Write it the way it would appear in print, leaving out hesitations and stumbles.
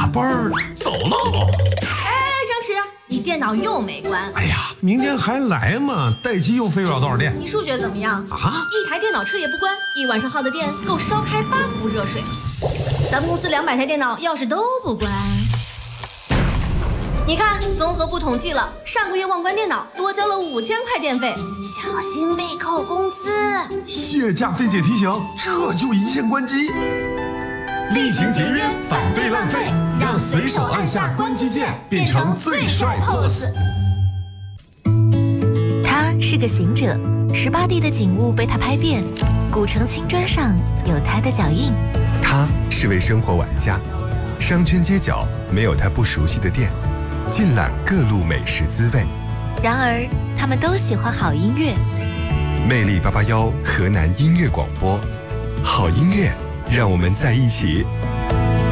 班走喽。 张弛，你电脑又没关。 哎呀，明天还来嘛，待机又费不了多少电。 你数学怎么样啊？ 一台电脑彻夜不关，一晚上耗的电够烧开8壶热水。咱们公司200台电脑要是都不关，你看综合部统计了，上个月忘关电脑多交了5000块电费，小心被扣工资。 谢价费姐提醒，这就一键关机。厉行节约，反对浪费，让随手按下关机键变成最帅 pose。 他是个行者，18地的景物被他拍遍，古城青砖上有他的脚印。 他是位生活玩家，商圈街角没有他不熟悉的店，尽览各路美食滋味。 然而，他们都喜欢好音乐。 魅力881河南音乐广播，好音乐，让我们在一起。